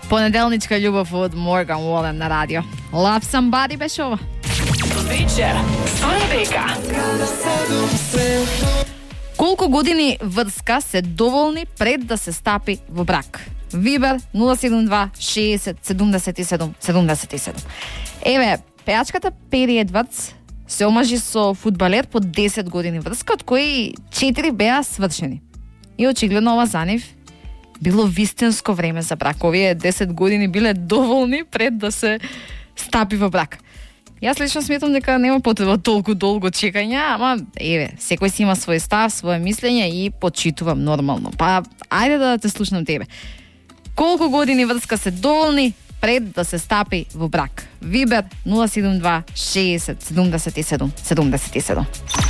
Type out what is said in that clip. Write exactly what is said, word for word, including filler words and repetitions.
Понеделничка љубов од Morgan Wallen на радио. Love Somebody беше ова. Вечер со Ребека. Колку години врска се доволни пред да се стапи во брак? Вибер нула седум два шеесет седумдесет и седум седумдесет и седум. Еве, пејачката Пери Едвардс се омажи со фудбалер по десет години врска, од кои четири беа свршени. И очигледно ова за нив било вистинско време за брак. Овие десет години биле доволни пред да се стапи во брак. Јас лично сметам дека нема потреба толку долго чекање, ама еве, секој си има свој став, свое мислење и почитувам нормално. Па, ајде да те слушнам тебе. Колку години врска се доволни пред да се стапи во брак? Вибер нула седум два шеесет седумдесет и седум седумдесет и седум.